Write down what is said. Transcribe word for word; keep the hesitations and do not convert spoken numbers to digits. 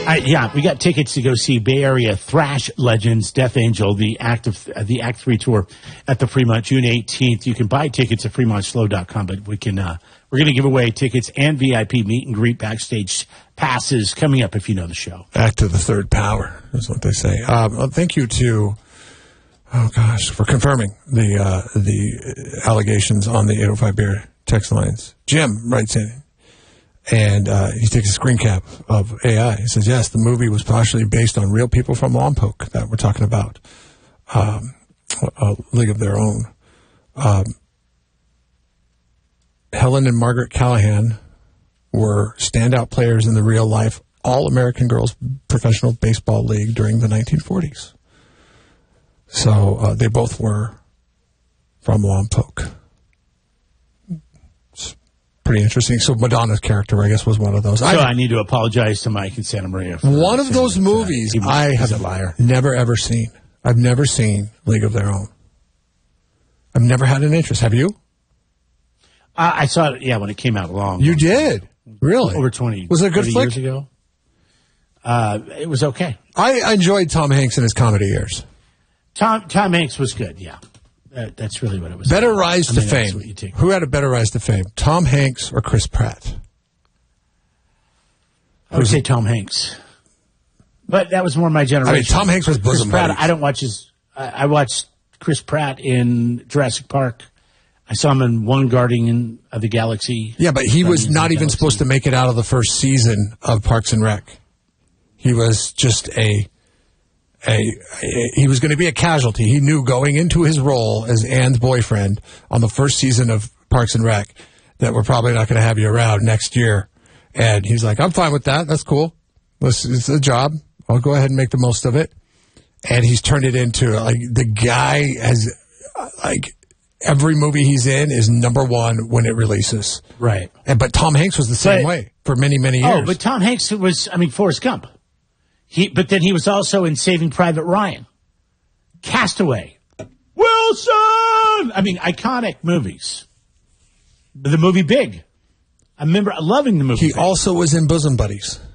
Uh, yeah, we got tickets to go see Bay Area thrash legends Death Angel, the act of uh, the Act Three tour at the Fremont, June eighteenth. You can buy tickets at fremont slow dot com, but we can uh, we're going to give away tickets and V I P meet and greet backstage passes coming up if you know the show. Act of the third power is what they say. Um, thank you to oh gosh for confirming the uh, the allegations on the eight oh five Beer text lines. Jim writes in. And uh, he takes a screen cap of A I. He says, yes, the movie was partially based on real people from Lompoc that we're talking about. Um, a League of Their Own. Um, Helen and Margaret Callahan were standout players in the real-life All-American Girls Professional Baseball League during the nineteen forties. So uh, they both were from Lompoc. Pretty interesting. So Madonna's character, I guess, was one of those. So I, I need to apologize to Mike in Santa Maria. One of those movies was, I have a liar. never, ever seen. I've never seen League of Their Own. I've never had an interest. Have you? Uh, I saw it, yeah, when it came out long. You did? Really? Over twenty Was it a good flick? years ago. Uh, it was okay. I enjoyed Tom Hanks in his comedy years. Tom Tom Hanks was good, yeah. That, that's really what it was. Better about. rise I to mean, fame. Who had a better rise to fame, Tom Hanks or Chris Pratt? I would say Tom Hanks. But that was more my generation. I mean, Tom Hanks was bosom Chris Pratt, buddies. I don't watch his... I, I watched Chris Pratt in Jurassic Park. I saw him in One Guardian of the Galaxy. Yeah, but he was Guardians not of the even Galaxy. supposed to make it out of the first season of Parks and Rec. He was just a... A, a, he was going to be a casualty. He knew going into his role as Anne's boyfriend on the first season of Parks and Rec that we're probably not going to have you around next year. And he's like, I'm fine with that. That's cool. It's, it's a job. I'll go ahead and make the most of it. And he's turned it into, like, the guy has, like, every movie he's in is number one when it releases. Right. And But Tom Hanks was the same But- way for many, many years. Oh, but Tom Hanks was, I mean, Forrest Gump. He, but then he was also in Saving Private Ryan. Castaway. Wilson! I mean, iconic movies. The movie Big. I remember loving the movie He Big. also was in Bosom Buddies.